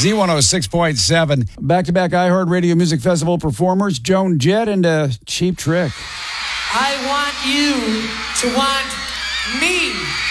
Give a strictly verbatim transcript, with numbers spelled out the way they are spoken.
Z one oh six point seven. Back-to-back iHeartRadio Music Festival performers, Joan Jett and uh, Cheap Trick. I want you to want me.